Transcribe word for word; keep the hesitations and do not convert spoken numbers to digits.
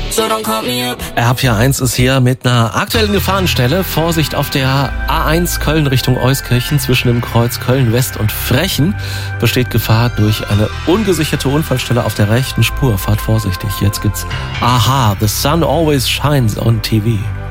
so don't call me up. R P R eins ist hier mit einer aktuellen Gefahrenstelle. Vorsicht auf der A eins Köln Richtung Euskirchen zwischen dem Kreuz Köln-West und Frechen. Besteht Gefahr durch eine ungesicherte Unfallstelle auf der rechten Spur. Fahrt vorsichtig. Jetzt gibt's Aha, The Sun Always Shines on T V.